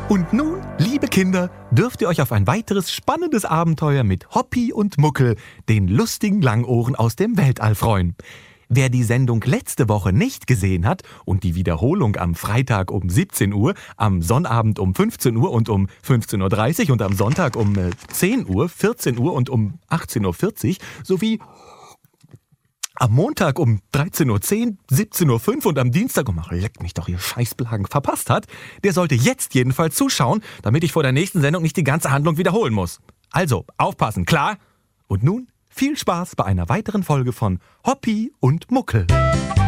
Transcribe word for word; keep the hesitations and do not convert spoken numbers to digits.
Und nun, liebe Kinder, dürft ihr euch auf ein weiteres spannendes Abenteuer mit Hoppi und Muckel, den lustigen Langohren aus dem Weltall, freuen. Wer die Sendung letzte Woche nicht gesehen hat und die Wiederholung am Freitag um siebzehn Uhr, am Sonnabend um fünfzehn Uhr und um fünfzehn Uhr dreißig und am Sonntag um zehn Uhr, vierzehn Uhr und um achtzehn Uhr vierzig sowie am Montag um dreizehn Uhr zehn, siebzehn Uhr fünf und am Dienstag um, ach, leck mich doch, ihr Scheißblagen, verpasst hat, der sollte jetzt jedenfalls zuschauen, damit ich vor der nächsten Sendung nicht die ganze Handlung wiederholen muss. Also, aufpassen, klar? Und nun viel Spaß bei einer weiteren Folge von Hoppi und Muckel.